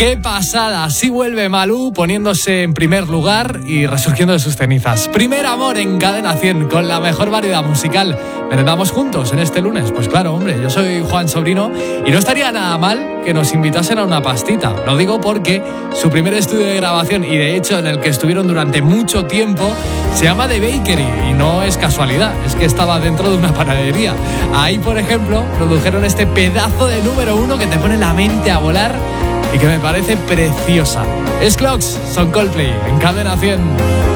¡Qué pasada! Así vuelve Malú poniéndose en primer lugar y resurgiendo de sus cenizas. Primer amor en Cadena 100 con la mejor variedad musical. Merendamos juntos en este lunes. Pues claro, hombre, yo soy Juan Sobrino y no estaría nada mal que nos invitasen a una pastita. Lo digo porque su primer estudio de grabación, y de hecho en el que estuvieron durante mucho tiempo, se llama The Bakery y no es casualidad, es que estaba dentro de una panadería. Ahí, por ejemplo, produjeron este pedazo de número 1 que te pone la mente a volar y que me parece preciosa. Es Clocks, son Coldplay en Cadena 100.